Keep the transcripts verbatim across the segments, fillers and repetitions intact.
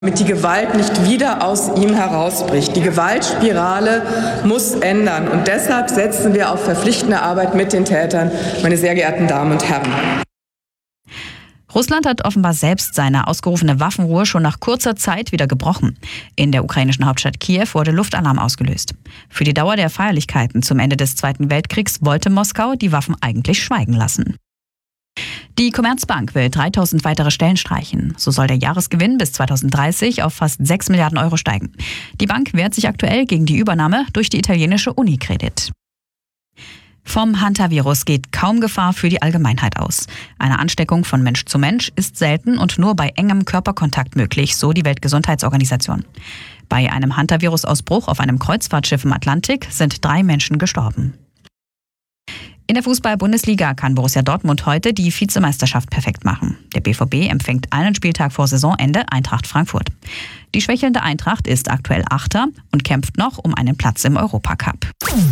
damit die Gewalt nicht wieder aus ihm herausbricht. Die Gewaltspirale muss ändern und deshalb setzen wir auf verpflichtende Arbeit mit den Tätern, meine sehr geehrten Damen und Herren. Russland hat offenbar selbst seine ausgerufene Waffenruhe schon nach kurzer Zeit wieder gebrochen. In der ukrainischen Hauptstadt Kiew wurde Luftalarm ausgelöst. Für die Dauer der Feierlichkeiten zum Ende des Zweiten Weltkriegs wollte Moskau die Waffen eigentlich schweigen lassen. Die Commerzbank will dreitausend weitere Stellen streichen. So soll der Jahresgewinn bis zweitausenddreißig auf fast sechs Milliarden Euro steigen. Die Bank wehrt sich aktuell gegen die Übernahme durch die italienische Unicredit. Vom Hantavirus geht kaum Gefahr für die Allgemeinheit aus. Eine Ansteckung von Mensch zu Mensch ist selten und nur bei engem Körperkontakt möglich, so die Weltgesundheitsorganisation. Bei einem Hantavirus-Ausbruch auf einem Kreuzfahrtschiff im Atlantik sind drei Menschen gestorben. In der Fußball-Bundesliga kann Borussia Dortmund heute die Vizemeisterschaft perfekt machen. Der B V B empfängt einen Spieltag vor Saisonende Eintracht Frankfurt. Die schwächelnde Eintracht ist aktuell Achter und kämpft noch um einen Platz im Europacup.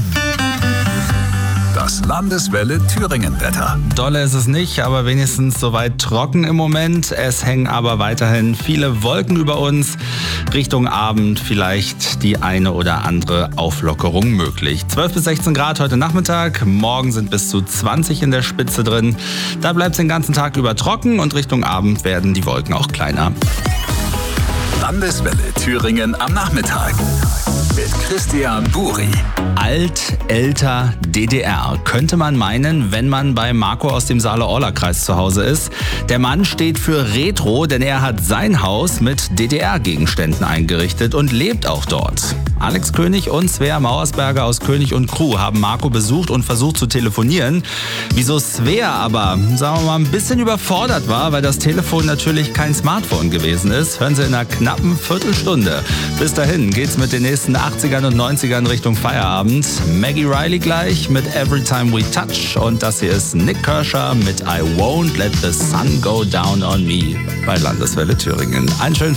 Das Landeswelle Thüringen-Wetter. Dolle ist es nicht, aber wenigstens soweit trocken im Moment. Es hängen aber weiterhin viele Wolken über uns. Richtung Abend vielleicht die eine oder andere Auflockerung möglich. zwölf bis sechzehn Grad heute Nachmittag. Morgen sind bis zu zwanzig in der Spitze drin. Da bleibt es den ganzen Tag über trocken und Richtung Abend werden die Wolken auch kleiner. Landeswelle Thüringen am Nachmittag. Mit Christian Buri. Alt, älter, D D R. Könnte man meinen, wenn man bei Marco aus dem Saale-Orla-Kreis zu Hause ist. Der Mann steht für Retro, denn er hat sein Haus mit D D R-Gegenständen eingerichtet und lebt auch dort. Alex König und Svea Mauersberger aus König und Crew haben Marco besucht und versucht zu telefonieren. Wieso Svea aber, sagen wir mal, ein bisschen überfordert war, weil das Telefon natürlich kein Smartphone gewesen ist, hören Sie in einer knappen Viertelstunde. Bis dahin geht's mit den nächsten achtzigern und neunzigern Richtung Feierabend. Maggie Riley gleich mit Every Time We Touch und das hier ist Nick Kershaw mit I Won't Let the Sun Go Down on Me bei Landeswelle Thüringen. Einen schönen